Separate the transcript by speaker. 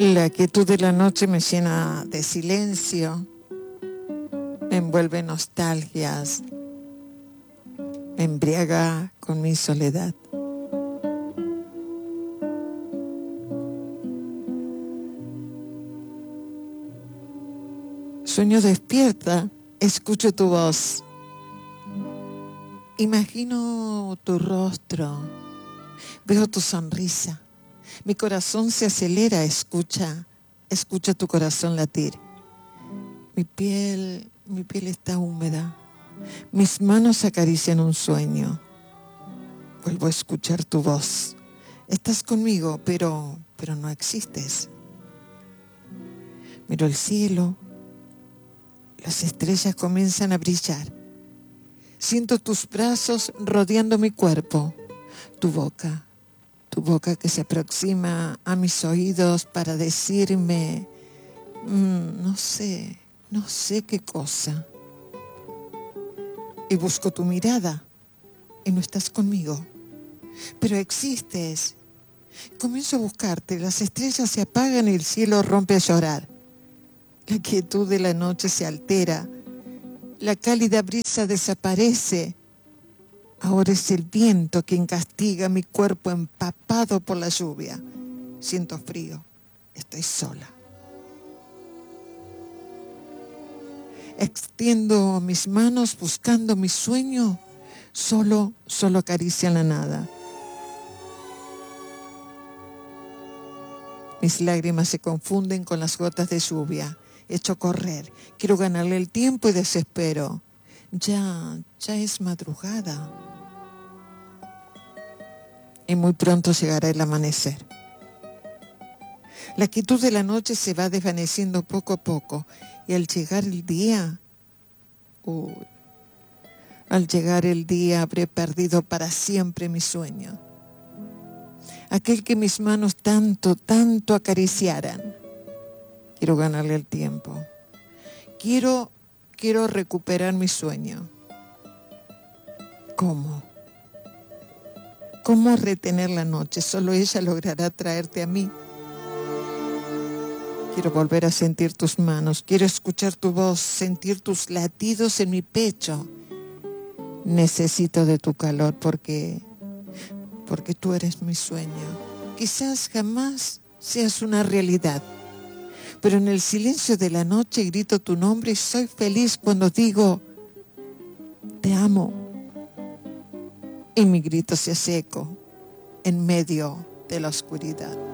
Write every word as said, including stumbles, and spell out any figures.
Speaker 1: La quietud de la noche me llena de silencio, me envuelve nostalgias, me embriaga con mi soledad. Sueño despierta, escucho tu voz, imagino tu rostro, veo tu sonrisa. Mi corazón se acelera, escucha, escucha tu corazón latir. Mi piel, mi piel está húmeda. Mis manos acarician un sueño. Vuelvo a escuchar tu voz. Estás conmigo, pero, pero no existes. Miro el cielo. Las estrellas comienzan a brillar. Siento tus brazos rodeando mi cuerpo. Tu boca. Tu boca que se aproxima a mis oídos para decirme, mmm, no sé, no sé qué cosa. Y busco tu mirada y no estás conmigo, pero existes. Comienzo a buscarte, las estrellas se apagan y el cielo rompe a llorar. La quietud de la noche se altera, la cálida brisa desaparece. Ahora es el viento quien castiga mi cuerpo empapado por la lluvia. Siento frío, estoy sola. Extiendo mis manos buscando mi sueño, solo, solo acaricia la nada. Mis lágrimas se confunden con las gotas de lluvia. Echo correr, quiero ganarle el tiempo y desespero. Ya, ya es madrugada. Y muy pronto llegará el amanecer. La quietud de la noche se va desvaneciendo poco a poco y al llegar el día, uy, al llegar el día habré perdido para siempre mi sueño. Aquel que mis manos tanto, tanto acariciaran. Quiero ganarle el tiempo. Quiero, quiero recuperar mi sueño. ¿Cómo? ¿Cómo retener la noche? Solo ella logrará traerte a mí. Quiero volver a sentir tus manos, quiero escuchar tu voz, sentir tus latidos en mi pecho. Necesito de tu calor porque, porque tú eres mi sueño. Quizás jamás seas una realidad, pero en el silencio de la noche grito tu nombre y soy feliz cuando digo, te amo. Y mi grito se hace eco en medio de la oscuridad.